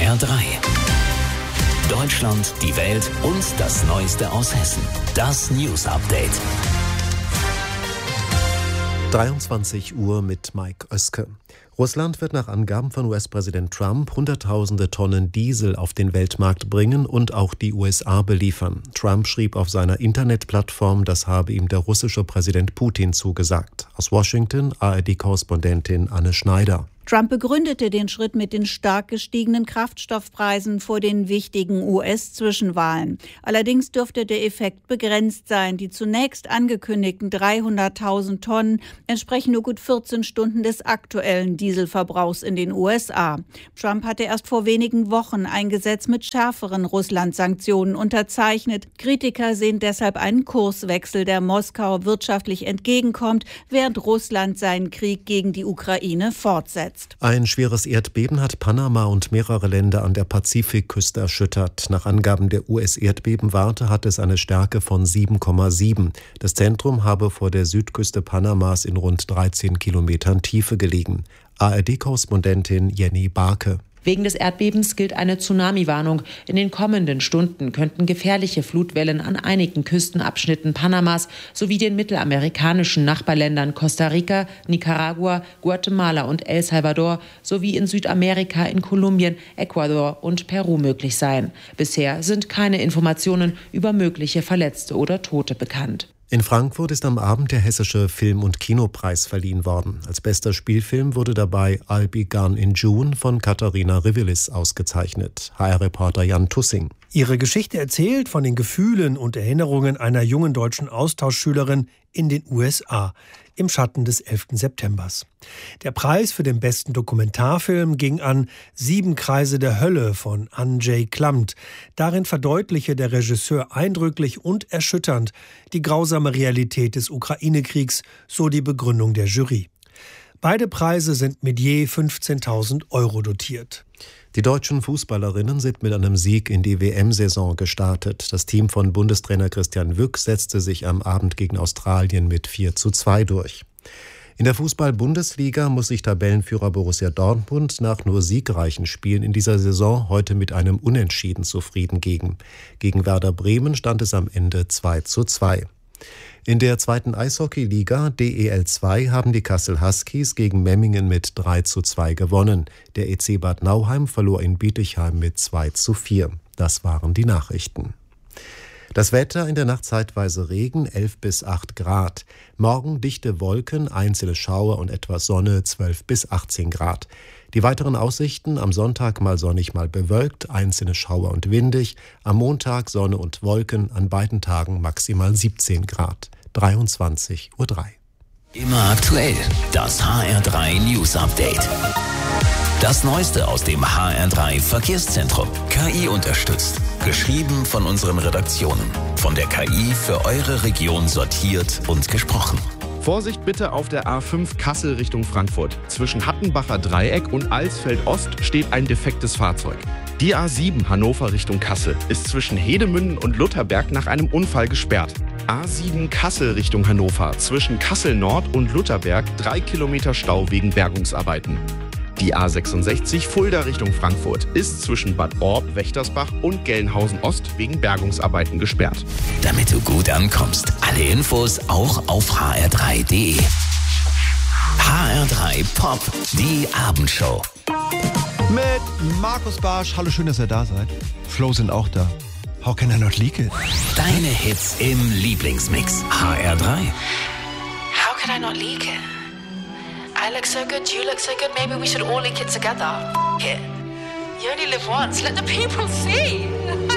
HR3. Deutschland, die Welt und das Neueste aus Hessen. Das News Update. 23 Uhr mit Mike Oeske. Russland wird nach Angaben von US-Präsident Trump Hunderttausende Tonnen Diesel auf den Weltmarkt bringen und auch die USA beliefern. Trump schrieb auf seiner Internetplattform, das habe ihm der russische Präsident Putin zugesagt. Aus Washington, ARD-Korrespondentin Anne Schneider. Trump begründete den Schritt mit den stark gestiegenen Kraftstoffpreisen vor den wichtigen US-Zwischenwahlen. Allerdings dürfte der Effekt begrenzt sein. Die zunächst angekündigten 300.000 Tonnen entsprechen nur gut 14 Stunden des aktuellen Dieselverbrauchs in den USA. Trump hatte erst vor wenigen Wochen ein Gesetz mit schärferen Russland-Sanktionen unterzeichnet. Kritiker sehen deshalb einen Kurswechsel, der Moskau wirtschaftlich entgegenkommt, während Russland seinen Krieg gegen die Ukraine fortsetzt. Ein schweres Erdbeben hat Panama und mehrere Länder an der Pazifikküste erschüttert. Nach Angaben der US-Erdbebenwarte hat es eine Stärke von 7,7. Das Zentrum habe vor der Südküste Panamas in rund 13 Kilometern Tiefe gelegen. ARD-Korrespondentin Jenny Barke. Wegen des Erdbebens gilt eine Tsunami-Warnung. In den kommenden Stunden könnten gefährliche Flutwellen an einigen Küstenabschnitten Panamas sowie den mittelamerikanischen Nachbarländern Costa Rica, Nicaragua, Guatemala und El Salvador sowie in Südamerika in Kolumbien, Ecuador und Peru möglich sein. Bisher sind keine Informationen über mögliche Verletzte oder Tote bekannt. In Frankfurt ist am Abend der Hessische Film- und Kinopreis verliehen worden. Als bester Spielfilm wurde dabei I'll Be Gone in June von Katharina Rivelis ausgezeichnet. HR-Reporter Jan Tussing. Ihre Geschichte erzählt von den Gefühlen und Erinnerungen einer jungen deutschen Austauschschülerin in den USA im Schatten des 11. Septembers. Der Preis für den besten Dokumentarfilm ging an 7 Kreise der Hölle von Andrzej Klamt. Darin verdeutliche der Regisseur eindrücklich und erschütternd die grausame Realität des Ukraine-Kriegs, so die Begründung der Jury. Beide Preise sind mit je 15.000 € dotiert. Die deutschen Fußballerinnen sind mit einem Sieg in die WM-Saison gestartet. Das Team von Bundestrainer Christian Wück setzte sich am Abend gegen Australien mit 4:2 durch. In der Fußball-Bundesliga muss sich Tabellenführer Borussia Dortmund nach nur siegreichen Spielen in dieser Saison heute mit einem Unentschieden zufrieden geben. Gegen Werder Bremen stand es am Ende 2:2. In der zweiten Eishockey-Liga DEL 2 haben die Kassel Huskies gegen Memmingen mit 3:2 gewonnen. Der EC Bad Nauheim verlor in Bietigheim mit 2:4. Das waren die Nachrichten. Das Wetter: in der Nacht zeitweise Regen, 11 bis 8 Grad. Morgen dichte Wolken, einzelne Schauer und etwas Sonne, 12 bis 18 Grad. Die weiteren Aussichten: am Sonntag mal sonnig, mal bewölkt, einzelne Schauer und windig. Am Montag Sonne und Wolken, an beiden Tagen maximal 17 Grad. 23:03 Uhr. Immer aktuell, das HR3 News Update. Das Neueste aus dem HR3 Verkehrszentrum. KI unterstützt. Geschrieben von unseren Redaktionen. Von der KI für eure Region sortiert und gesprochen. Vorsicht bitte auf der A5 Kassel Richtung Frankfurt. Zwischen Hattenbacher Dreieck und Alsfeld Ost steht ein defektes Fahrzeug. Die A7 Hannover Richtung Kassel ist zwischen Hedemünden und Lutherberg nach einem Unfall gesperrt. A7 Kassel Richtung Hannover zwischen Kassel Nord und Lutherberg 3 Kilometer Stau wegen Bergungsarbeiten. Die A66 Fulda Richtung Frankfurt ist zwischen Bad Orb, Wächtersbach und Gelnhausen Ost wegen Bergungsarbeiten gesperrt. Damit du gut ankommst, alle Infos auch auf hr3.de. HR3 Pop, die Abendshow. Mit Markus Barsch. Hallo, schön, dass ihr da seid. Flo sind auch da. How can I not leak it? Deine Hits im Lieblingsmix. HR3. How can I not leak it? I look so good, you look so good, maybe we should all leak it together. Here. You only live once, let the people see.